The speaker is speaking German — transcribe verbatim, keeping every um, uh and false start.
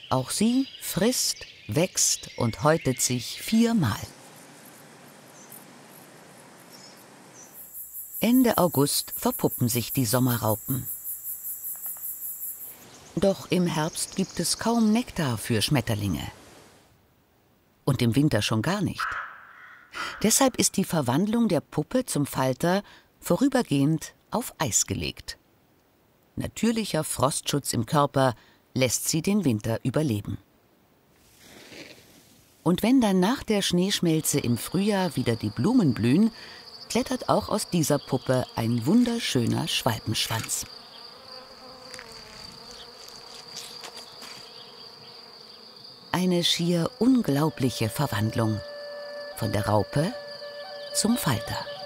Auch sie frisst, wächst und häutet sich viermal. Ende August verpuppen sich die Sommerraupen. Doch im Herbst gibt es kaum Nektar für Schmetterlinge. Und im Winter schon gar nicht. Deshalb ist die Verwandlung der Puppe zum Falter vorübergehend auf Eis gelegt. Natürlicher Frostschutz im Körper lässt sie den Winter überleben. Und wenn dann nach der Schneeschmelze im Frühjahr wieder die Blumen blühen, klettert auch aus dieser Puppe ein wunderschöner Schwalbenschwanz. Eine schier unglaubliche Verwandlung von der Raupe zum Falter.